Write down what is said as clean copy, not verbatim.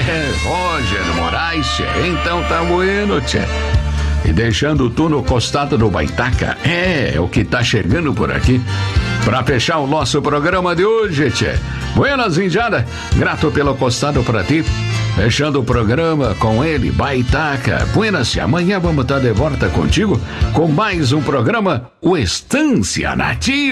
Roger Moraes, tchê. Então tá bueno, tchê. E deixando tu no costado do Baitaca, é o que tá chegando por aqui pra fechar o nosso programa de hoje, tchê. Buenas, indiada, grato pelo costado pra ti. Fechando o programa com ele, Baitaca. Buenas, amanhã vamos estar de volta contigo com mais um programa, o Estância Nativa.